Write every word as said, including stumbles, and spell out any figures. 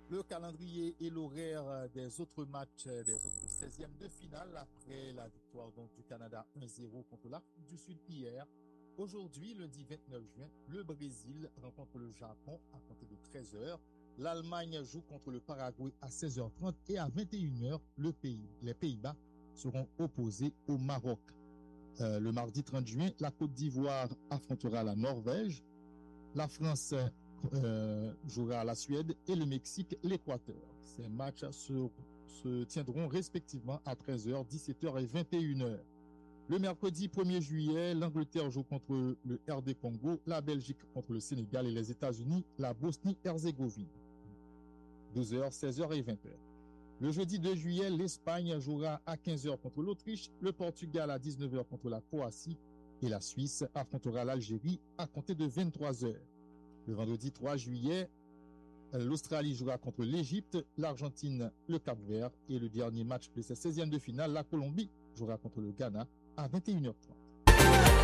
Le calendrier et l'horaire des autres matchs des autres seizièmes de finale après la victoire donc, du Canada un zéro contre l'Afrique du Sud hier. Aujourd'hui, lundi vingt-neuf juin, le Brésil rencontre le Japon à compter de treize heures. L'Allemagne joue contre le Paraguay à seize heures trente et à vingt et une heures, le pays, les Pays-Bas seront opposés au Maroc. Euh, le mardi trente juin, la Côte d'Ivoire affrontera la Norvège. La France euh, jouera la Suède et le Mexique l'Équateur. Ces matchs se, se tiendront respectivement à treize heures, dix-sept heures et vingt et une heures. Le mercredi premier juillet, l'Angleterre joue contre le R D Congo, la Belgique contre le Sénégal et les États-Unis, la Bosnie-Herzégovine. douze heures, seize heures et vingt heures. Le jeudi deux juillet, l'Espagne jouera à quinze heures contre l'Autriche, le Portugal à dix-neuf heures contre la Croatie et la Suisse affrontera l'Algérie à compter de vingt-trois heures. Le vendredi trois juillet, l'Australie jouera contre l'Égypte, l'Argentine le Cap-Vert et le dernier match de cette seizième de finale, la Colombie jouera contre le Ghana à vingt et une heures trente.